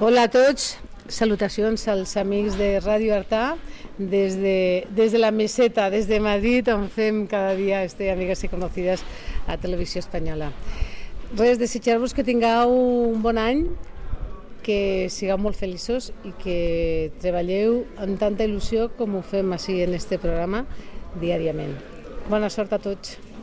Hola a tots, salutacions als amics de Ràdio Artà des de la meseta, des de Madrid, on fem cada dia Amigas i Conocidas a Televisió Espanyola. Res, desitjar-vos que tingueu un bon any, que sigueu molt feliços i que treballeu amb tanta il·lusió com ho fem així en este programa diàriament. Bona sort a tots.